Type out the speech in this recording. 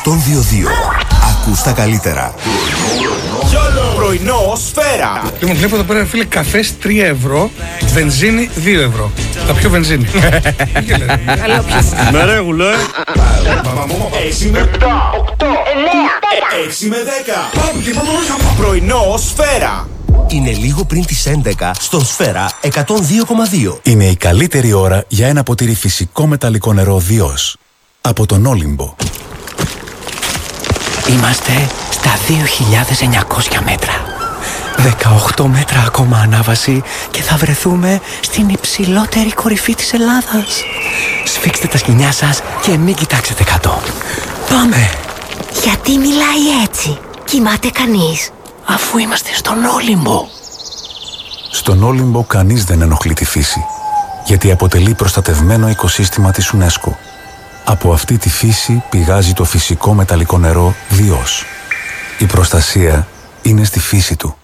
Τον 2-2. Ακούς τα καλύτερα. Πρωινό Σφαίρα. Λοιπόν, βλέπω εδώ πέρα, φίλε, καφές 3 ευρώ, βενζίνη 2 ευρώ. Θα πιω βενζίνη. Καλό πιες. Με ρέγουλο, 6 με 7, 8, 9, 10. 6 με 10. Πρωινό Σφαίρα. Είναι λίγο πριν τις 11 στον Σφαίρα 102,2. Είναι η καλύτερη ώρα για ένα ποτήρι φυσικό μεταλλικό νερό Διός. Από τον Όλυμπο. Είμαστε στα 2.900 μέτρα. 18 μέτρα ακόμα ανάβαση και θα βρεθούμε στην υψηλότερη κορυφή της Ελλάδας. Σφίξτε τα σκοινιά σας και μην κοιτάξετε κάτω. Πάμε! Γιατί μιλάει έτσι? Κοιμάται κανείς? Αφού είμαστε στον Όλυμπο. Στον Όλυμπο κανείς δεν ενοχλεί τη φύση, γιατί αποτελεί προστατευμένο οικοσύστημα της UNESCO. Από αυτή τη φύση πηγάζει το φυσικό μεταλλικό νερό Διός. Η προστασία είναι στη φύση του.